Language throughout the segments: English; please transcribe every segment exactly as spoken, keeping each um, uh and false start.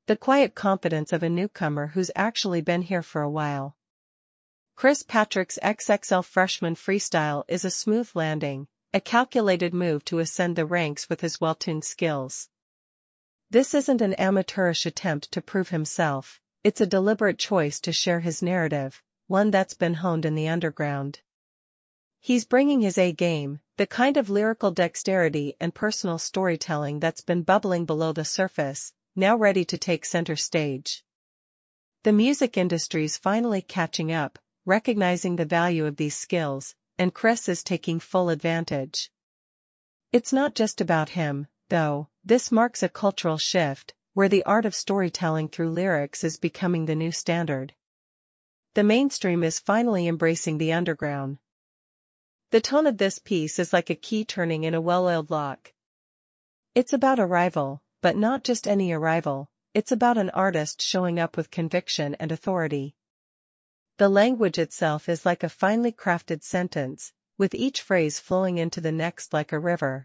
The quiet confidence of a newcomer who's actually been here for a while. Chris Patrick's X X L freshman freestyle is a smooth landing, a calculated move to ascend the ranks with his well-tuned skills. This isn't an amateurish attempt to prove himself, it's a deliberate choice to share his narrative, one that's been honed in the underground. He's bringing his A game, the kind of lyrical dexterity and personal storytelling that's been bubbling below the surface, now ready to take center stage. The music industry's finally catching up, recognizing the value of these skills, and Chris is taking full advantage. It's not just about him, though. This marks a cultural shift, where the art of storytelling through lyrics is becoming the new standard. The mainstream is finally embracing the underground. The tone of this piece is like a key turning in a well-oiled lock. It's about arrival, but not just any arrival, it's about an artist showing up with conviction and authority. The language itself is like a finely crafted sentence, with each phrase flowing into the next like a river.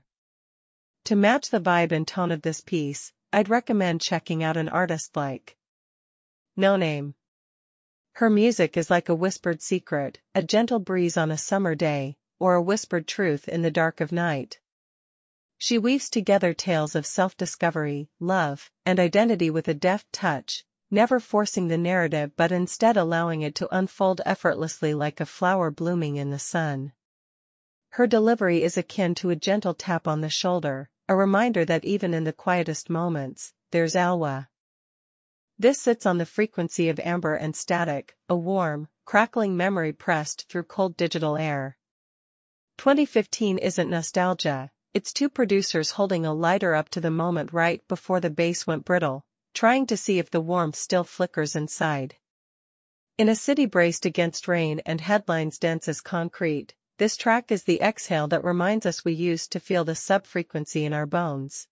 To match the vibe and tone of this piece, I'd recommend checking out an artist like Noname. Her music is like a whispered secret, a gentle breeze on a summer day, or a whispered truth in the dark of night. She weaves together tales of self-discovery, love, and identity with a deft touch, never forcing the narrative but instead allowing it to unfold effortlessly like a flower blooming in the sun. Her delivery is akin to a gentle tap on the shoulder, a reminder that even in the quietest moments, there's Alwa. This sits on the frequency of amber and static, a warm, crackling memory pressed through cold digital air. twenty fifteen isn't nostalgia, it's two producers holding a lighter up to the moment right before the bass went brittle, trying to see if the warmth still flickers inside. In a city braced against rain and headlines dense as concrete, this track is the exhale that reminds us we used to feel the sub-frequency in our bones.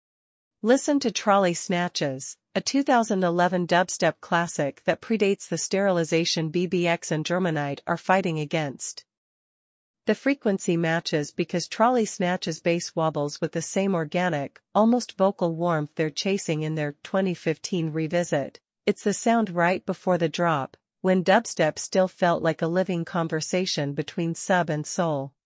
Listen to Trolley Snatches, a two thousand eleven dubstep classic that predates the sterilization B B X and Germanite are fighting against. The frequency matches because Trolley Snatches bass wobbles with the same organic, almost vocal warmth they're chasing in their twenty fifteen revisit. It's the sound right before the drop, when dubstep still felt like a living conversation between sub and soul.